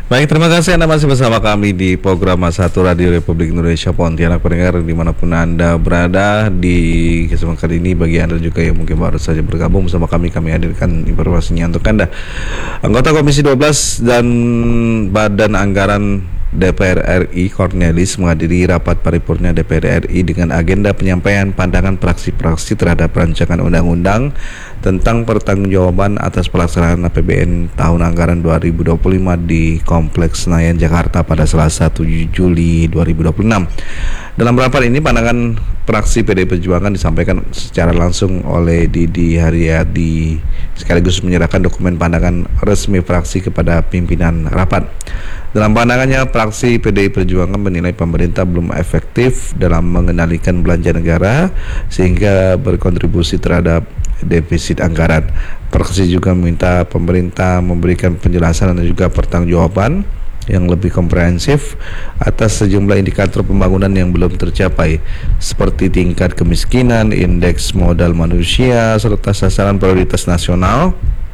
Baik, terima kasih Anda masih bersama kami di program Satu Radio Republik Indonesia Pontianak. Pendengar dimanapun Anda berada, di kesempatan kali ini bagi Anda juga yang mungkin baru saja bergabung bersama kami hadirkan informasinya untuk Anda. Anggota Komisi 12 dan Badan Anggaran DPR RI Cornelis menghadiri rapat paripurna DPR RI dengan agenda penyampaian pandangan praksi-praksi terhadap rancangan undang-undang tentang pertanggungjawaban atas pelaksanaan APBN tahun anggaran 2025 di Kompleks Senayan Jakarta pada Selasa 7 Juli 2026. Dalam rapat ini pandangan praksi PDI Perjuangan disampaikan secara langsung oleh Didi Haryadi sekaligus menyerahkan dokumen pandangan resmi fraksi kepada pimpinan rapat. Dalam pandangannya, fraksi PDI Perjuangan menilai pemerintah belum efektif dalam mengendalikan belanja negara sehingga berkontribusi terhadap defisit anggaran. Fraksi juga meminta pemerintah memberikan penjelasan dan juga pertanggungjawaban yang lebih komprehensif atas sejumlah indikator pembangunan yang belum tercapai seperti tingkat kemiskinan, indeks modal manusia, serta sasaran prioritas nasional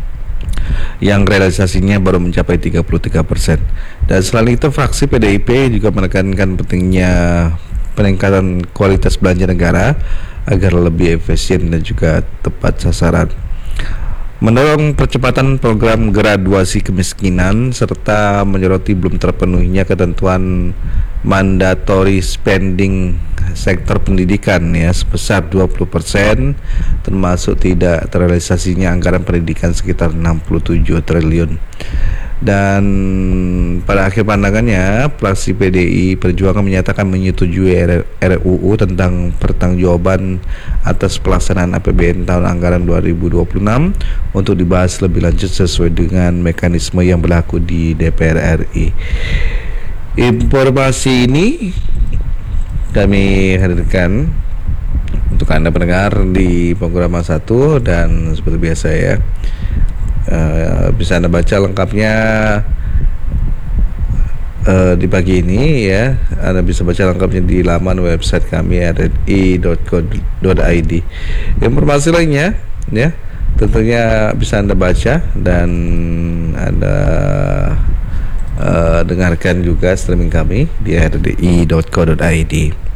yang realisasinya baru mencapai 33%. Dan selain itu, fraksi PDIP juga menekankan pentingnya peningkatan kualitas belanja negara agar lebih efisien dan juga tepat sasaran, mendorong percepatan program graduasi kemiskinan, serta menyoroti belum terpenuhinya ketentuan mandatory spending sektor pendidikan sebesar 20%, termasuk tidak terrealisasinya anggaran pendidikan sekitar 67 triliun. Dan pada akhir pandangannya, fraksi PDI Perjuangan menyatakan menyetujui RUU tentang pertanggungjawaban atas pelaksanaan APBN tahun anggaran 2026 untuk dibahas lebih lanjut sesuai dengan mekanisme yang berlaku di DPR RI. Informasi ini kami hadirkan untuk Anda pendengar di program 1, dan seperti biasa bisa Anda baca lengkapnya di pagi ini Anda bisa baca lengkapnya di laman website kami rri.co.id. Informasi lainnya tentunya bisa Anda baca dan Anda dengarkan juga streaming kami di rri.co.id.